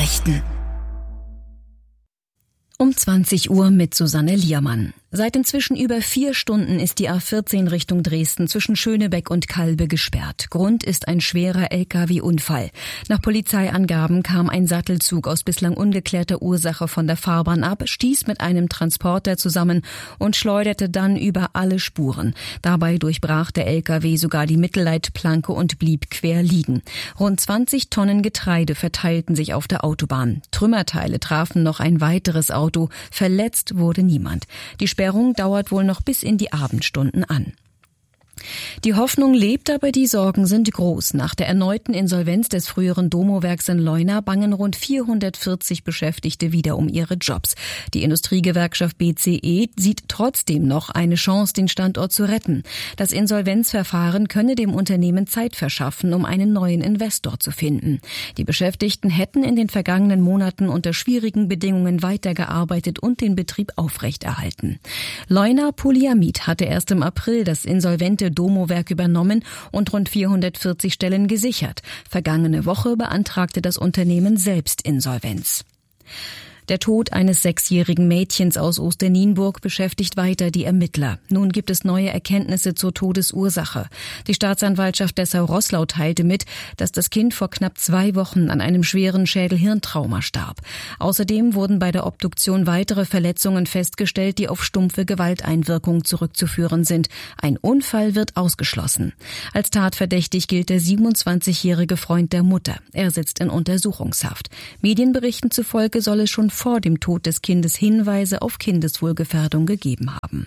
Nachrichten. Um 20 Uhr mit Susanne Liermann. Seit inzwischen über 4 Stunden ist die A14 Richtung Dresden zwischen Schönebeck und Kalbe gesperrt. Grund ist ein schwerer Lkw-Unfall. Nach Polizeiangaben kam ein Sattelzug aus bislang ungeklärter Ursache von der Fahrbahn ab, stieß mit einem Transporter zusammen und schleuderte dann über alle Spuren. Dabei durchbrach der Lkw sogar die Mittelleitplanke und blieb quer liegen. Rund 20 Tonnen Getreide verteilten sich auf der Autobahn. Trümmerteile trafen noch ein weiteres Auto. Verletzt wurde niemand. Die Sperrung dauert wohl noch bis in die Abendstunden an. Die Hoffnung lebt, aber die Sorgen sind groß. Nach der erneuten Insolvenz des früheren Domo-Werks in Leuna bangen rund 440 Beschäftigte wieder um ihre Jobs. Die Industriegewerkschaft BCE sieht trotzdem noch eine Chance, den Standort zu retten. Das Insolvenzverfahren könne dem Unternehmen Zeit verschaffen, um einen neuen Investor zu finden. Die Beschäftigten hätten in den vergangenen Monaten unter schwierigen Bedingungen weitergearbeitet und den Betrieb aufrechterhalten. Leuna Polyamid hatte erst im April das insolvente Domo-Werk übernommen und rund 440 Stellen gesichert. Vergangene Woche beantragte das Unternehmen selbst Insolvenz. Der Tod eines 6-jährigen Mädchens aus Osternienburg beschäftigt weiter die Ermittler. Nun gibt es neue Erkenntnisse zur Todesursache. Die Staatsanwaltschaft Dessau-Roßlau teilte mit, dass das Kind vor knapp 2 Wochen an einem schweren Schädel-Hirntrauma starb. Außerdem wurden bei der Obduktion weitere Verletzungen festgestellt, die auf stumpfe Gewalteinwirkung zurückzuführen sind. Ein Unfall wird ausgeschlossen. Als tatverdächtig gilt der 27-jährige Freund der Mutter. Er sitzt in Untersuchungshaft. Medienberichten zufolge soll es schon vor dem Tod des Kindes Hinweise auf Kindeswohlgefährdung gegeben haben.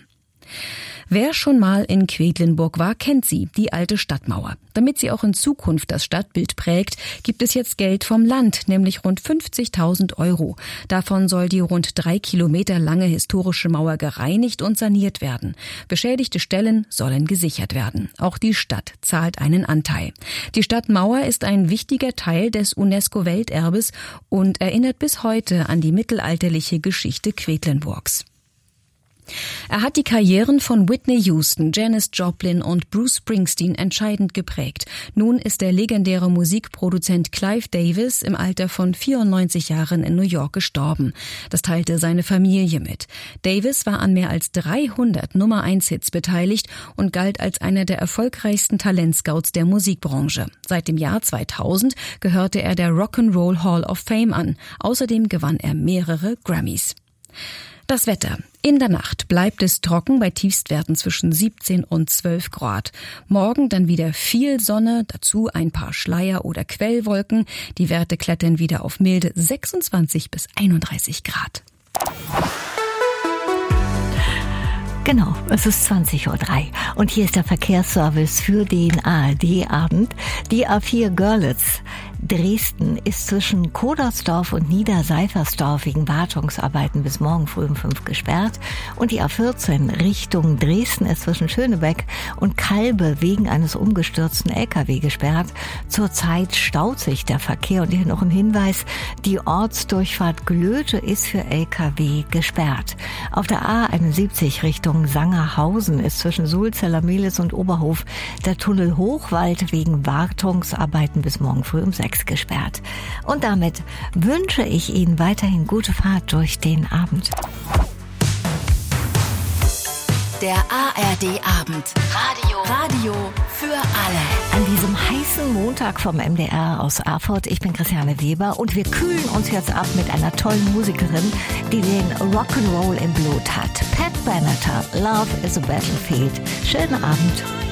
Wer schon mal in Quedlinburg war, kennt sie, die alte Stadtmauer. Damit sie auch in Zukunft das Stadtbild prägt, gibt es jetzt Geld vom Land, nämlich rund 50.000 €. Davon soll die rund 3 Kilometer lange historische Mauer gereinigt und saniert werden. Beschädigte Stellen sollen gesichert werden. Auch die Stadt zahlt einen Anteil. Die Stadtmauer ist ein wichtiger Teil des UNESCO-Welterbes und erinnert bis heute an die mittelalterliche Geschichte Quedlinburgs. Er hat die Karrieren von Whitney Houston, Janis Joplin und Bruce Springsteen entscheidend geprägt. Nun ist der legendäre Musikproduzent Clive Davis im Alter von 94 Jahren in New York gestorben. Das teilte seine Familie mit. Davis war an mehr als 300 Nummer-1-Hits beteiligt und galt als einer der erfolgreichsten Talentscouts der Musikbranche. Seit dem Jahr 2000 gehörte er der Rock'n'Roll Hall of Fame an. Außerdem gewann er mehrere Grammys. Das Wetter. In der Nacht bleibt es trocken bei Tiefstwerten zwischen 17 und 12 Grad. Morgen dann wieder viel Sonne, dazu ein paar Schleier- oder Quellwolken. Die Werte klettern wieder auf milde 26 bis 31 Grad. Genau, es ist 20:03 Uhr und hier ist der Verkehrsservice für den ARD-Abend. Die A4 Görlitz Dresden ist zwischen Kodersdorf und Niederseifersdorf wegen Wartungsarbeiten bis morgen früh um 5 gesperrt. Und die A14 Richtung Dresden ist zwischen Schönebeck und Kalbe wegen eines umgestürzten LKW gesperrt. Zurzeit staut sich der Verkehr und hier noch ein Hinweis, die Ortsdurchfahrt Glöte ist für LKW gesperrt. Auf der A71 Richtung Sangerhausen ist zwischen Sulzeller Mehlis und Oberhof der Tunnel Hochwald wegen Wartungsarbeiten bis morgen früh um 6 gesperrt. Und damit wünsche ich Ihnen weiterhin gute Fahrt durch den Abend. Der ARD-Abend. Radio für alle. An diesem heißen Montag vom MDR aus Erfurt. Ich bin Christiane Weber und wir kühlen uns jetzt ab mit einer tollen Musikerin, die den Rock'n'Roll im Blut hat. Pat Benatar, Love is a Battlefield. Schönen Abend.